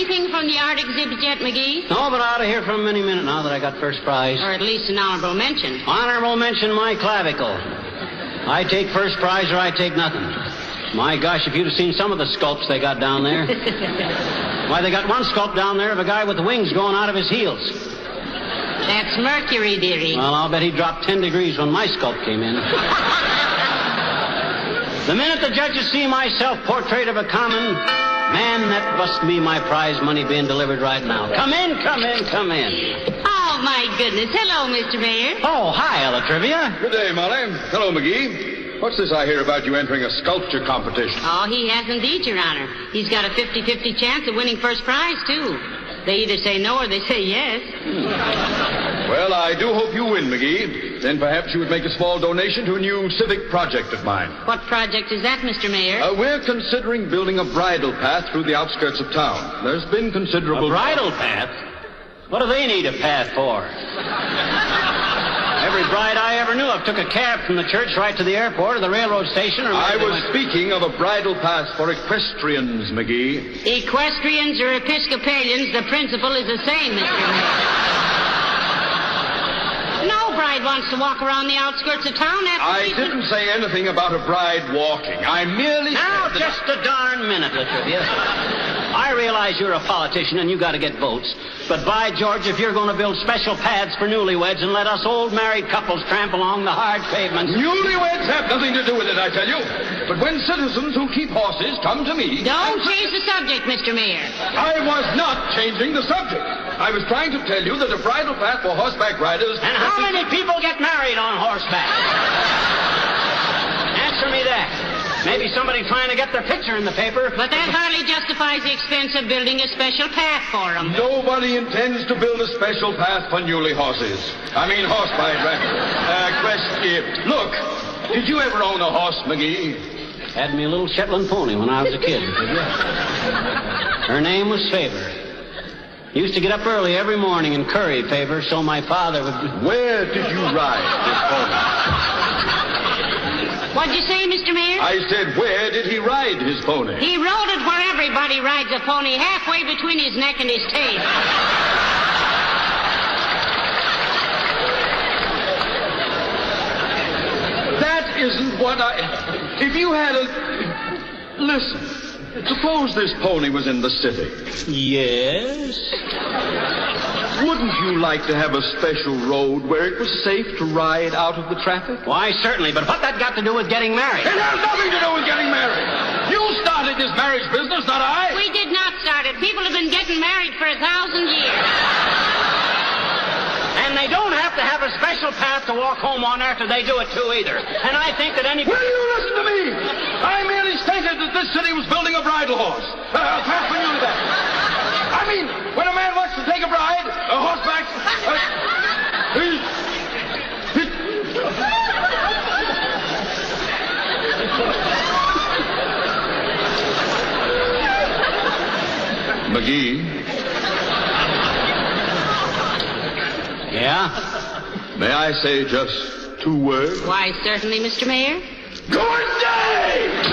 anything from the art exhibit yet, McGee? No, but I ought to hear from him any minute now that I got first prize. Or at least an honorable mention. Honorable mention my clavicle. I take first prize or I take nothing. My gosh, if you'd have seen some of the sculpts they got down there. Why, they got one sculpt down there of a guy with the wings going out of his heels. That's Mercury, dearie. Well, I'll bet he dropped 10 degrees when my sculpt came in. The minute the judges see my self-portrait of a common man, that must be my prize money being delivered right now. Come in, come in, come in. Oh, my goodness. Hello, Mr. Mayor. Oh, hi, Ella Trivia. Good day, Molly. Hello, McGee. What's this I hear about you entering a sculpture competition? Oh, he has indeed, Your Honor. He's got a 50-50 chance of winning first prize, too. They either say no or they say yes. Well, I do hope you win, McGee. Then perhaps you would make a small donation to a new civic project of mine. What project is that, Mr. Mayor? We're considering building a bridle path through the outskirts of town. There's been considerable... A bridle path? What do they need a path for? Every bride I ever knew of took a cab from the church right to the airport or the railroad station. Or I was speaking of a bridle path for equestrians, McGee. Equestrians or Episcopalians, the principle is the same, Mr. Mayor. No bride wants to walk around the outskirts of town after I didn't say anything about a bride walking. I merely Now, said... just a darn minute, Latrivia. I realize you're a politician and you got to get votes. But by George, if you're going to build special paths for newlyweds and let us old married couples tramp along the hard pavements... Newlyweds have nothing to do with it, I tell you. But when citizens who keep horses come to me... Don't change the subject, Mr. Mayor. I was not changing the subject. I was trying to tell you that a bridle path for horseback riders... And how many people get married on horseback? Answer me that. Maybe somebody trying to get their picture in the paper. But that hardly justifies the expense of building a special path for them. Nobody intends to build a special path for newly horses. Horseback riders. Look, did you ever own a horse, McGee? Had me a little Shetland pony when I was a kid. Her name was Favor. Used to get up early every morning and curry Favor so my father would... Where did you ride this pony? What'd you say, Mr. Mayor? I said, where did he ride his pony? He rode it where everybody rides a pony, halfway between his neck and his tail. That isn't what I... If you had a... Listen, suppose this pony was in the city. Yes? Wouldn't you like to have a special road where it was safe to ride out of the traffic? Why, certainly, but what that got to do with getting married? It has nothing to do with getting married. You started this marriage business, not I. We did not start it. People have been getting married for 1,000 years. And they don't have to have a special path to walk home on after they do it, too, either. And I think that any... Will you listen to me? I merely stated that this city was building a bridle horse. Path for newlyweds. When a man wants to take a bride, a horseback... McGee? Yeah? May I say just 2 words? Why, certainly, Mr. Mayor. Good day!